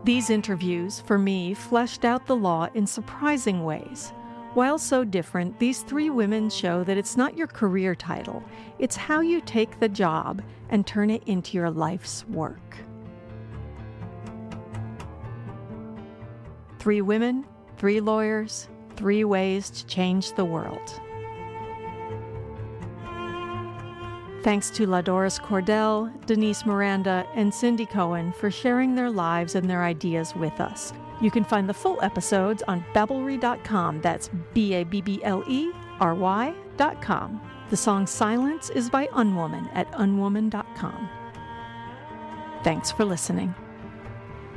These interviews, for me, fleshed out the law in surprising ways. While so different, these three women show that it's not your career title, it's how you take the job and turn it into your life's work. 3 women, 3 lawyers, 3 ways to change the world. Thanks to LaDoris Cordell, Denise Miranda, and Cindy Cohen for sharing their lives and their ideas with us. You can find the full episodes on Babblery.com. That's BABBLERY.com. The song Silence is by Unwoman at unwoman.com. Thanks for listening.